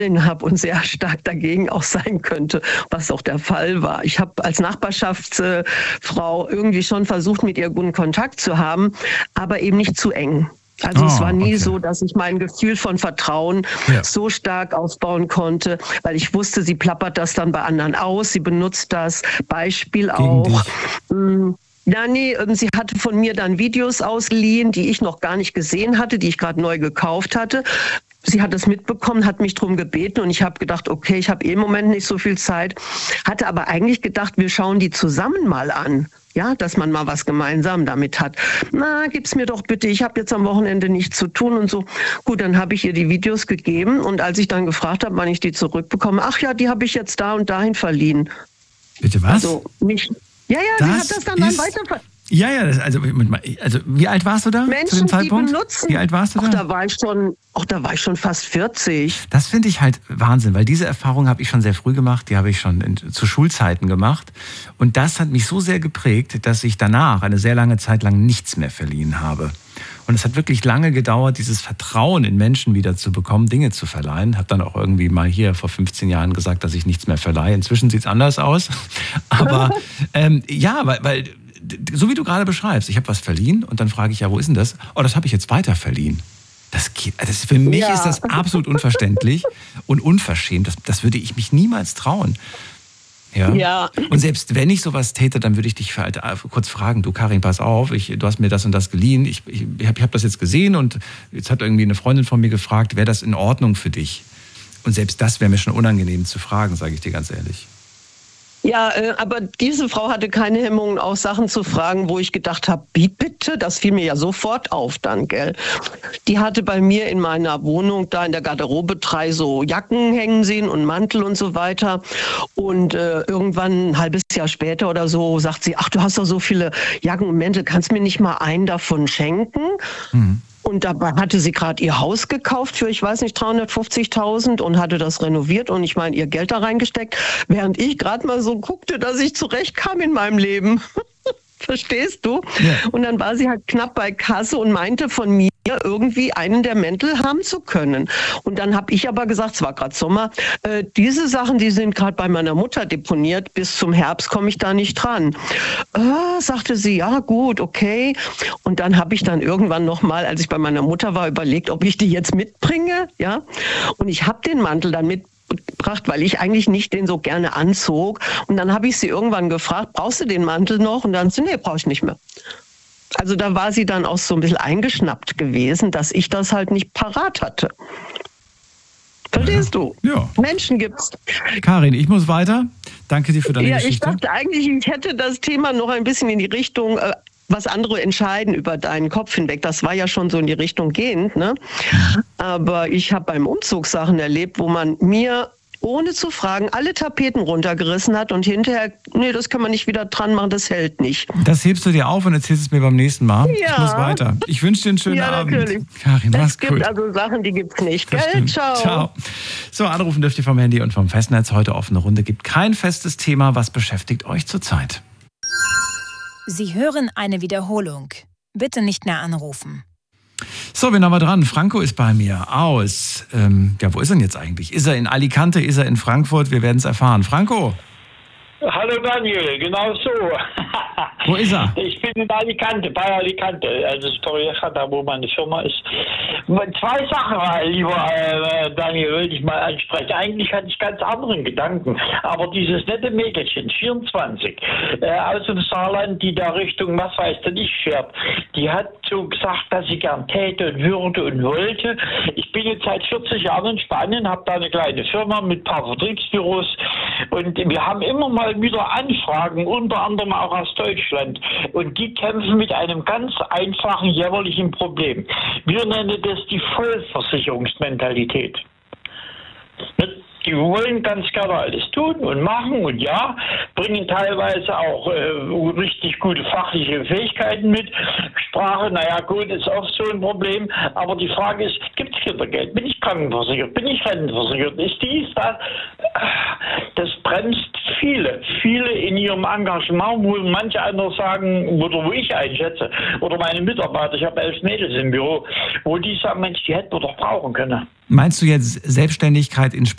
habe und sehr stark dagegen auch sein könnte, was auch der Fall war. Ich habe als Nachbarschaftsfrau irgendwie schon versucht, mit ihr guten Kontakt zu haben, aber eben nicht zu eng. Also es war nie so, dass ich mein Gefühl von Vertrauen so stark aufbauen konnte, weil ich wusste, sie plappert das dann bei anderen aus, sie benutzt das Beispiel gegen auch. Ja, nee, sie hatte von mir dann Videos ausgeliehen, die ich noch gar nicht gesehen hatte, die ich gerade neu gekauft hatte. Sie hat es mitbekommen, hat mich drum gebeten und ich habe gedacht, okay, ich habe im Moment nicht so viel Zeit, hatte aber eigentlich gedacht, wir schauen die zusammen mal an. Ja, dass man mal was gemeinsam damit hat. Na, gib's mir doch bitte, ich habe jetzt am Wochenende nichts zu tun und so. Gut, dann habe ich ihr die Videos gegeben und als ich dann gefragt habe, wann ich die zurückbekomme, ach ja, die habe ich jetzt da und dahin verliehen. Bitte was? Also nicht. Ja, sie hat das dann weiter. Ja, also wie alt warst du da zu dem Zeitpunkt? Die benutzen. Wie alt warst du da? Da war ich schon fast 40. Das finde ich halt Wahnsinn, weil diese Erfahrung habe ich schon sehr früh gemacht, die habe ich schon zu Schulzeiten gemacht. Und das hat mich so sehr geprägt, dass ich danach eine sehr lange Zeit lang nichts mehr verliehen habe. Und es hat wirklich lange gedauert, dieses Vertrauen in Menschen wieder zu bekommen, Dinge zu verleihen. Habe dann auch irgendwie mal hier vor 15 Jahren gesagt, dass ich nichts mehr verleihe. Inzwischen sieht es anders aus. Aber weil so wie du gerade beschreibst, ich habe was verliehen und dann frage ich, ja, wo ist denn das? Oh, das habe ich jetzt weiter verliehen. Das geht, für mich ist das absolut unverständlich und unverschämt. Das würde ich mich niemals trauen. Ja. Und selbst wenn ich sowas täte, dann würde ich dich kurz fragen, du Karin, pass auf, du hast mir das und das geliehen, ich hab das jetzt gesehen und jetzt hat irgendwie eine Freundin von mir gefragt, wäre das in Ordnung für dich? Und selbst das wäre mir schon unangenehm zu fragen, sage ich dir ganz ehrlich. Ja, aber diese Frau hatte keine Hemmungen, auch Sachen zu fragen, wo ich gedacht habe, wie bitte? Das fiel mir ja sofort auf dann, gell? Die hatte bei mir in meiner Wohnung da in der Garderobe 3 so Jacken hängen sehen und Mantel und so weiter. Und irgendwann ein halbes Jahr später oder so sagt sie, ach, du hast doch so viele Jacken und Mäntel, kannst mir nicht mal einen davon schenken? Mhm. Und dabei hatte sie gerade ihr Haus gekauft für, ich weiß nicht, 350.000 und hatte das renoviert und ich meine, ihr Geld da reingesteckt, während ich gerade mal so guckte, dass ich zurechtkam in meinem Leben. Verstehst du? Ja. Und dann war sie halt knapp bei Kasse und meinte von mir, irgendwie einen der Mäntel haben zu können. Und dann habe ich aber gesagt, es war gerade Sommer, diese Sachen, die sind gerade bei meiner Mutter deponiert, bis zum Herbst komme ich da nicht dran. Sagte sie, ja gut, okay. Und dann habe ich dann irgendwann nochmal, als ich bei meiner Mutter war, überlegt, ob ich die jetzt mitbringe. Ja. Und ich habe den Mantel dann mitgebracht, weil ich eigentlich nicht den so gerne anzog. Und dann habe ich sie irgendwann gefragt, brauchst du den Mantel noch? Und dann sie, nee, brauche ich nicht mehr. Also da war sie dann auch so ein bisschen eingeschnappt gewesen, dass ich das halt nicht parat hatte. Verstehst du? Ja. Menschen gibt's. Karin, ich muss weiter. Danke dir für deine Geschichte. Ich dachte eigentlich, ich hätte das Thema noch ein bisschen in die Richtung, was andere entscheiden über deinen Kopf hinweg. Das war ja schon so in die Richtung gehend, ne? Aber ich habe beim Umzug Sachen erlebt, wo man mir ohne zu fragen, alle Tapeten runtergerissen hat und hinterher, nee, das kann man nicht wieder dran machen, das hält nicht. Das hebst du dir auf und erzählst es mir beim nächsten Mal. Ja. Ich muss weiter. Ich wünsche dir einen schönen Abend. Natürlich. Karin, mach's gut. Es gibt also Sachen, die gibt's nicht. Gell? Ciao. So, anrufen dürft ihr vom Handy und vom Festnetz. Heute offene Runde. Gibt kein festes Thema. Was beschäftigt euch zurzeit? Sie hören eine Wiederholung. Bitte nicht mehr anrufen. So, wen haben wir dran? Franco ist bei mir aus. Wo ist er denn jetzt eigentlich? Ist er in Alicante? Ist er in Frankfurt? Wir werden es erfahren. Franco! Hallo Daniel, genau so. Wo ist er? Ich bin in Alicante, bei Alicante, also Torrevieja, wo meine Firma ist. 2 Sachen, lieber Daniel, will ich mal ansprechen. Eigentlich hatte ich ganz anderen Gedanken, aber dieses nette Mädchen, 24, aus dem Saarland, die da Richtung, was weiß denn ich, fährt, die hat so gesagt, dass sie gern täte und würde und wollte. Ich bin jetzt seit 40 Jahren in Spanien, habe da eine kleine Firma mit ein paar Vertriebsbüros und wir haben immer mal wieder Anfragen, unter anderem auch aus Deutschland. Und die kämpfen mit einem ganz einfachen, jämmerlichen Problem. Wir nennen das die Vollversicherungsmentalität. Die wollen ganz gerne alles tun und machen und ja, bringen teilweise auch richtig gute fachliche Fähigkeiten mit. Sprache, naja gut, ist oft so ein Problem. Aber die Frage ist, gibt es Kindergeld? Bin ich krankenversichert? Bin ich rentenversichert? Ist dies, das? Das bremst viele in ihrem Engagement, wo manche andere sagen, oder wo ich einschätze, oder meine Mitarbeiter, ich habe 11 Mädels im Büro, wo die sagen, Mensch, die hätten wir doch brauchen können. Meinst du jetzt Selbstständigkeit in